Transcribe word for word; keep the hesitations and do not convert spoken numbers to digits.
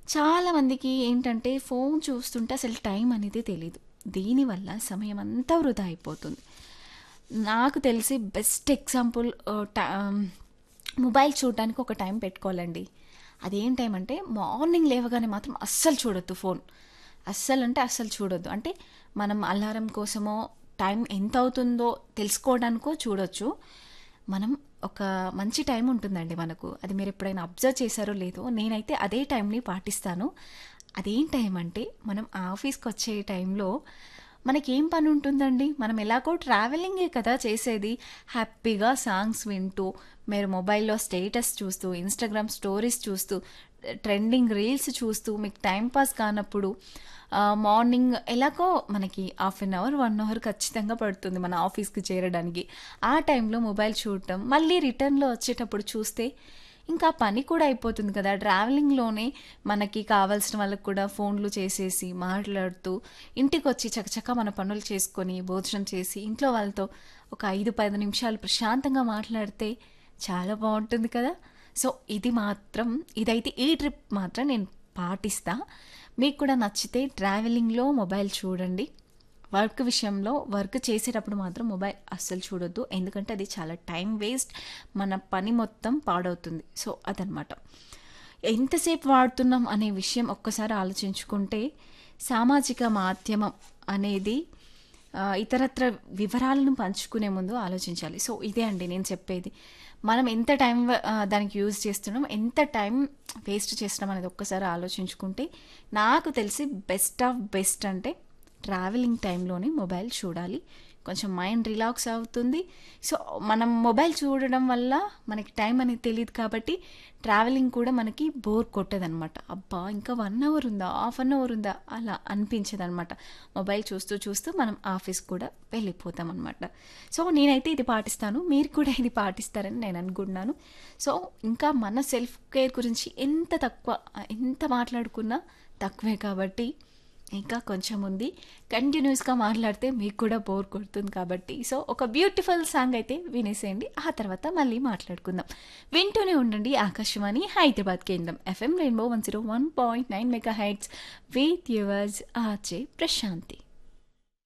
చాలామందికి ఏంటంటే ఫోన్ చూస్తుంటే అసలు టైం అనేది తెలీదు. దీనివల్ల సమయం అంతా వృధా అయిపోతుంది. నాకు తెలిసి బెస్ట్ ఎగ్జాంపుల్ ఆహ్, ట మొబైల్ చూడడానికి ఒక టైం పెట్టుకోవాలండి. అదేం టైం అంటే మార్నింగ్ లేవగానే మాత్రం అస్సలు చూడొద్దు ఫోన్. అస్సలంటే అస్సలు చూడొద్దు. అంటే మనం అలారం కోసమో, టైం ఎంతవుతుందో తెలుసుకోవడానికో చూడొచ్చు. మనం ఒక మంచి టైం ఉంటుందండి మనకు. అది మీరెప్పుడైనా అబ్జర్వ్ చేశారో లేదో, నేనైతే అదే టైంని పాటిస్తాను. అదేం టైం అంటే, మనం ఆఫీస్‌కొచ్చే టైంలో మనకేం పనుంటుందండి? మనం ఎలాగో ట్రావెలింగే కదా చేసేది. హ్యాపీగా సాంగ్స్ వింటూ, మీరు మొబైల్‌లో స్టేటస్ చూస్తూ, ఇన్‌స్టాగ్రామ్ స్టోరీస్ చూస్తూ, ట్రెండింగ్ రీల్స్ చూస్తూ, మీకు టైం పాస్ కానప్పుడు ఆహ్, మార్నింగ్ ఎలాగో మనకి హాఫ్ ఎన్ అవర్, ఒక అవర్ ఖచ్చితంగా పడుతుంది మన ఆఫీస్‌కి చేరడానికి. ఆ టైంలో మొబైల్ చూడటం, మళ్ళీ రిటర్న్‌లో వచ్చేటప్పుడు చూస్తే ఇంకా పని కూడా అయిపోతుంది కదా! ట్రావెలింగ్‌లోనే మనకి కావాల్సిన వాళ్ళకి కూడా ఫోన్‌లు చేసేసి, మాట్లాడుతూ, ఇంటికొచ్చి చకచకా మన పనులు చేసుకొని, భోజనం చేసి, ఇంట్లో వాళ్ళతో ఒక ఐదు, పది నిమిషాలు ప్రశాంతంగా మాట్లాడితే చాలా బావుంటుంది కదా! సో, ఇది మాత్రం ఇదైతే ఈ ట్రిప్ మాత్రం నేను పాటిస్తా. మీకు కూడా నచ్చితే ట్రావెలింగ్‌లో మొబైల్ చూడండి. వర్క్ విషయంలో వర్క్ చేసేటప్పుడు మాత్రం మొబైల్ అస్సలు చూడొద్దు. ఎందుకంటే అది చాలా టైం వేస్ట్. మన పని మొత్తం పాడవుతుంది. సో, అదనమాట. ఎంతసేపు వాడుతున్నాం అనే విషయం ఒక్కసారి ఆలోచించుకుంటే, సామాజిక మాధ్యమం అనేది ఆహ్, ఇతరత్ర వివరాలను పంచుకునే ముందు ఆలోచించాలి. సో, ఇదే అండి నేను చెప్పేది. మనం ఎంత టైం వ ఆహ్, దానికి యూజ్ చేస్తున్నాం, ఎంత టైం వేస్ట్ చేస్తున్నాం అనేది ఒక్కసారి ఆలోచించుకుంటే, నాకు తెలిసి బెస్ట్ ఆఫ్ బెస్ట్ అంటే ట్రావెలింగ్ టైంలోనే మొబైల్ చూడాలి. కొంచెం మైండ్ రిలాక్స్ అవుతుంది. సో, మనం మొబైల్ చూడడం వల్ల మనకి టైం అనేది తెలీదు కాబట్టి, ట్రావెలింగ్ కూడా మనకి బోర్ కొట్టదనమాట. అబ్బా! ఇంకా ఒక అవర్ ఉందా? హాఫ్ అన్ అవర్ ఉందా? అలా అనిపించదనమాట. మొబైల్ చూస్తూ, చూస్తూ మనం ఆఫీస్‌కి కూడా వెళ్ళిపోతామనమాట. సో, నేనైతే ఇది పాటిస్తాను. మీరు కూడా ఇది పాటిస్తారని నేను అనుకుంటున్నాను. సో, ఇంకా మన సెల్ఫ్ కేర్ గురించి ఎంత తక్కువ ఆహ్, ఎంత మాట్లాడుకున్నా తక్కువే కాబట్టి ఇంకా కొంచెం ఉంది. కంటిన్యూస్‌గా మాట్లాడితే మీకు కూడా బోర్ కొడుతుంది కాబట్టి, సో, ఒక బ్యూటిఫుల్ సాంగ్ అయితే వినేసేయండి. ఆ తర్వాత మళ్ళీ మాట్లాడుకుందాం. వింటూనే ఉండండి ఆకాశవాణి హైదరాబాద్ కేంద్రం. FM rainbow one zero one point nine megahertz with yours RJ Prashanti.